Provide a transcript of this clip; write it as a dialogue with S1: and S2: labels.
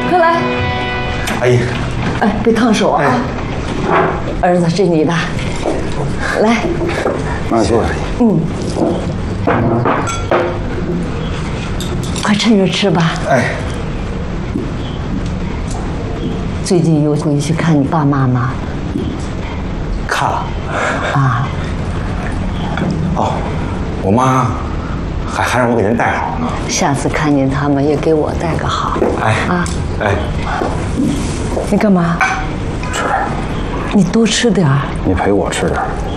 S1: 快来！
S2: 阿姨，
S1: 哎，别烫手啊！儿子，这你的，来，
S2: 慢坐。
S1: 快趁热吃吧。
S2: 哎，
S1: 最近有回去看你爸妈吗？
S2: 看了。
S1: 啊，
S2: 哦，我妈还让我给人带好呢。
S1: 下次看见他们也给我带个好。
S2: 哎
S1: 啊，
S2: 哎，
S1: 你干嘛？
S2: 吃，
S1: 你多吃点儿。
S2: 你陪我吃点。